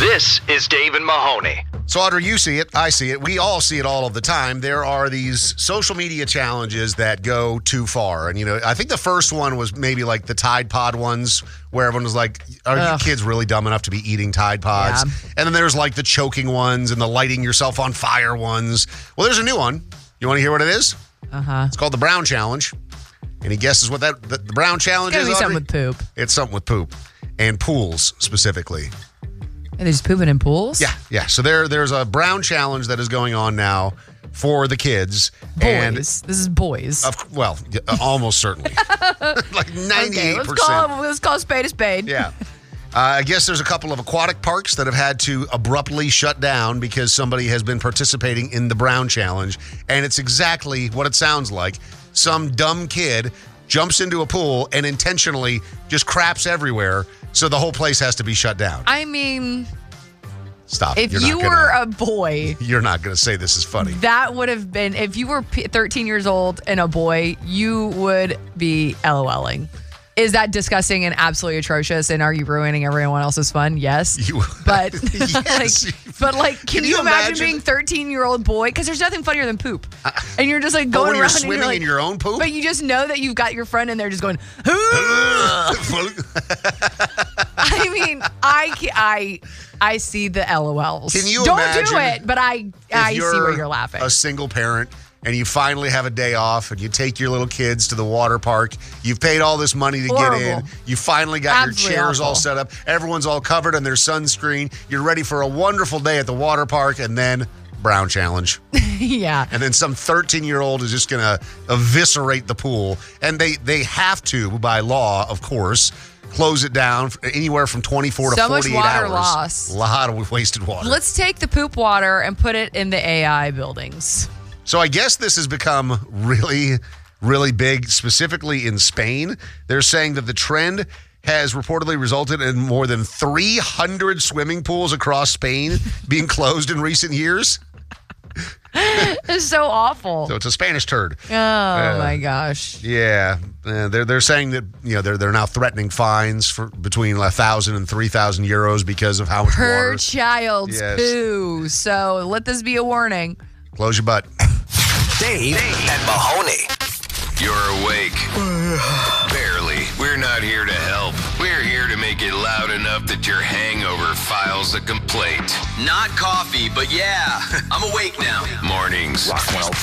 This is Dave and Mahoney. So, Audrey, you see it. I see it. We all see it all of the time. There are these social media challenges that go too far. And, I think the first one was maybe like the Tide Pod ones where everyone was like, are you kids really dumb enough to be eating Tide Pods? Yeah. And then there's like the choking ones and the lighting yourself on fire ones. Well, there's a new one. You want to hear what it is? Uh-huh. It's called the Brown Challenge. Any guesses what the Brown Challenge is, It's Audrey? something with poop. It's something with poop. And pools, specifically. And they're just pooping in pools? Yeah. So there's a Brown Challenge that is going on now for the kids. Boys. And this is boys. Almost certainly. Like 98%. Okay, let's call a spade a spade. Yeah. I guess there's a couple of aquatic parks that have had to abruptly shut down because somebody has been participating in the Brown Challenge. And it's exactly what it sounds like. Some dumb kid jumps into a pool and intentionally just craps everywhere. So the whole place has to be shut down. I mean, stop. If you were a boy, you're not going to say this is funny. That would have been, if you were 13 years old and a boy, you would be LOLing. Is that disgusting and absolutely atrocious? And are you ruining everyone else's fun? Yes. But yes. Can you imagine being 13-year-old boy? Because there's nothing funnier than poop. And you're just like going when around you're swimming in your own poop? But you just know that you've got your friend in there just going, I mean, I see the LOLs. Can you Don't imagine do it, but I see where you're laughing. A single parent and you finally have a day off and you take your little kids to the water park. You've paid all this money to get in. You finally got your chairs all set up. Everyone's all covered in their sunscreen. You're ready for a wonderful day at the water park, and then Brown Challenge. Yeah. And then some 13-year-old is just going to eviscerate the pool. And they have to, by law, of course, close it down anywhere from 24 to 48 hours. So much water loss. A lot of wasted water. Let's take the poop water and put it in the AI buildings. So I guess this has become really, really big, specifically in Spain. They're saying that the trend has reportedly resulted in more than 300 swimming pools across Spain being closed in recent years. It's so awful. So it's a Spanish turd. Oh, my gosh. Yeah. They're saying that, they're now threatening fines for between 1,000 and 3,000 euros because of how much water. Per child's poo. So let this be a warning. Close your butt. Dave and Mahoney. You're awake. Barely. We're not here to help. We're here to make it loud enough that your hangover files a complaint. Not coffee, but yeah, I'm awake now. Mornings.